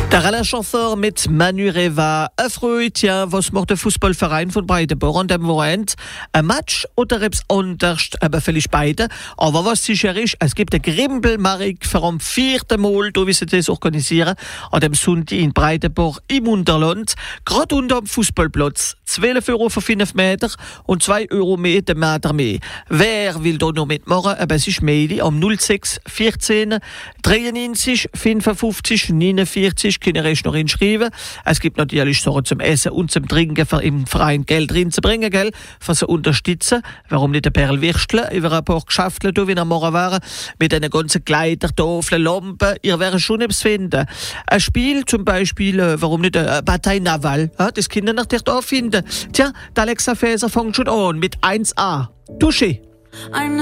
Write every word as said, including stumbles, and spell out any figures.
Der Rallye-Chauffeur mit Manu Reva. Erfreut, ja, was macht der Fußballverein von Breitenborn an dem Wochenende? Ein Match oder etwas anderes? Aber vielleicht beide. Aber was sicher ist, es gibt eine Grimbelmarik für am vierten Mal, da wissen Sie das organisieren, an dem Sonntag in Breitenborn im Unterland. Gerade unter dem Fußballplatz. zwölf Euro für fünf Meter und zwei Euro mehr den Meter mehr. Wer will da noch mitmachen? Aber es ist Mail am null sechs vierzehn dreiundneunzig fünfundfünfzig neunundvierzig. Können ihr noch hinschreiben. Es gibt natürlich Sachen zum Essen und zum Trinken für im Verein Geld reinzubringen, gell? Für sie unterstützen. Warum nicht ein Perl Würstle über ein paar Geschäfte, wie wir morgen waren, mit den ganzen Kleidern, Tafeln, Lampen. Ihr werdet schon etwas finden. Ein Spiel zum Beispiel, äh, warum nicht eine Bataille Naval? Ja, das können ihr natürlich da finden. Tja, der Alexa Faeser fängt schon an mit eins a. Touché.